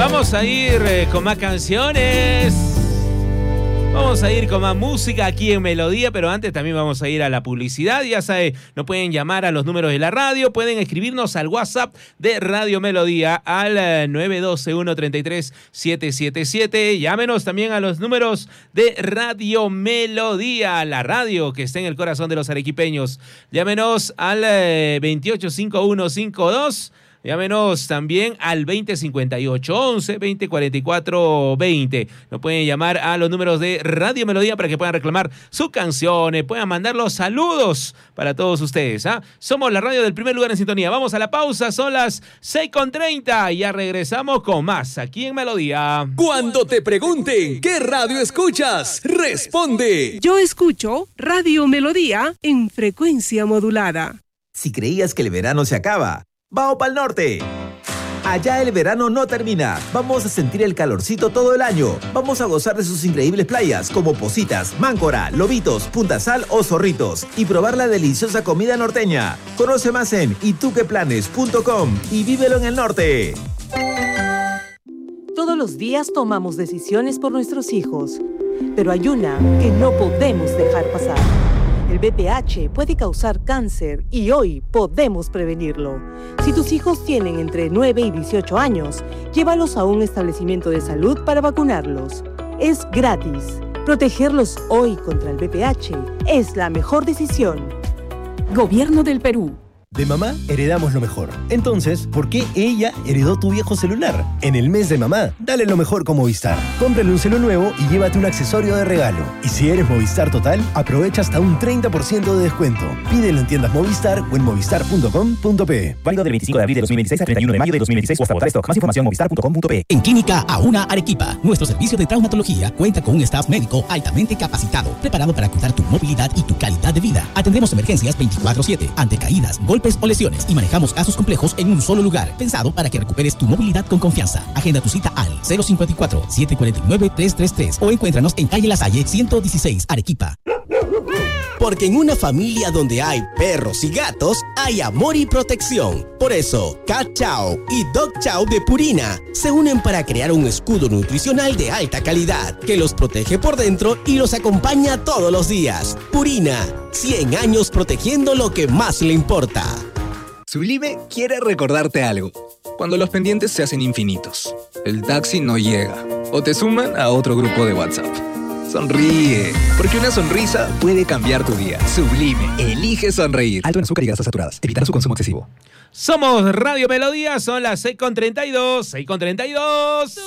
Vamos a ir con más canciones. Vamos a ir con más música aquí en Melodía, pero antes también vamos a ir a la publicidad. Ya sabe, nos pueden llamar a los números de la radio, pueden escribirnos al WhatsApp de Radio Melodía al 912-133-777. Llámenos también a los números de Radio Melodía, la radio que está en el corazón de los arequipeños. Llámenos al 285152. Llámenos también al 2058-11, 2044-20. Nos pueden llamar a los números de Radio Melodía para que puedan reclamar sus canciones, puedan mandar los saludos para todos ustedes. Somos la radio del primer lugar en sintonía. Vamos a la pausa, son las 6:30 y ya regresamos con más aquí en Melodía. Cuando te pregunten ¿qué radio escuchas? Responde. Yo escucho Radio Melodía en frecuencia modulada. Si creías que el verano se acaba, ¡vamos pa'l norte! Allá el verano no termina. Vamos a sentir el calorcito todo el año. Vamos a gozar de sus increíbles playas como Positas, Máncora, Lobitos, Punta Sal o Zorritos y probar la deliciosa comida norteña. Conoce más en ituqueplanes.com y vívelo en el norte. Todos los días tomamos decisiones por nuestros hijos, pero hay una que no podemos dejar pasar. El VPH puede causar cáncer y hoy podemos prevenirlo. Si tus hijos tienen entre 9 y 18 años, llévalos a un establecimiento de salud para vacunarlos. Es gratis. Protegerlos hoy contra el VPH es la mejor decisión. Gobierno del Perú. De mamá heredamos lo mejor. Entonces, ¿por qué ella heredó tu viejo celular? En el mes de mamá, dale lo mejor con Movistar. Cómprale un celu nuevo y llévate un accesorio de regalo. Y si eres Movistar Total, aprovecha hasta un 30% de descuento. Pídelo en tiendas Movistar o en movistar.com.pe. Válido del 25 de abril de 2026 al 31 de mayo de 2026 o hasta agotar stock. Más información movistar.com.pe. En Clínica Auna Arequipa, nuestro servicio de traumatología cuenta con un staff médico altamente capacitado, preparado para cuidar tu movilidad y tu calidad de vida. Atendemos emergencias 24/7, ante caídas, golpes o lesiones y manejamos casos complejos en un solo lugar, pensado para que recuperes tu movilidad con confianza. Agenda tu cita al 054-749-333 o encuéntranos en calle La Salle 116, Arequipa. Porque en una familia donde hay perros y gatos, hay amor y protección. Por eso, Cat Chow y Dog Chow de Purina se unen para crear un escudo nutricional de alta calidad que los protege por dentro y los acompaña todos los días. Purina, 100 años protegiendo lo que más le importa. Sublime quiere recordarte algo. Cuando los pendientes se hacen infinitos, el taxi no llega o te suman a otro grupo de WhatsApp. Sonríe, porque una sonrisa puede cambiar tu día. Sublime, elige sonreír. Alto en azúcar y grasas saturadas. Evitar su consumo excesivo. Somos Radio Melodía, son las 6:32.